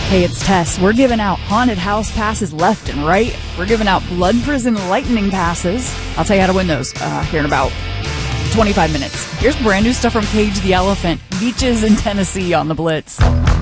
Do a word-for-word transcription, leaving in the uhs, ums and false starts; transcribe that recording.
Hey, it's Tess. We're giving out haunted house passes left and right. We're giving out blood prison lightning passes. I'll tell you how to win those uh, here in about twenty-five minutes. Here's brand new stuff from Cage the Elephant. Beaches in Tennessee on the Blitz.